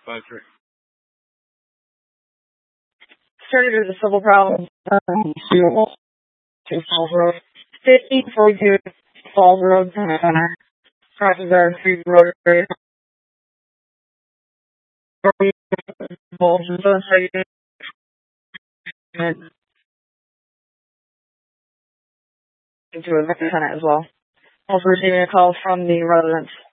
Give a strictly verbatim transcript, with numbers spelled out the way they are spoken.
five three. Started with a civil problem. Um, to Falls Road. fifteen forty-two Falls Road, Center. Crosses our three road area. Into a victim tenant as well. Also receiving a call from the residents.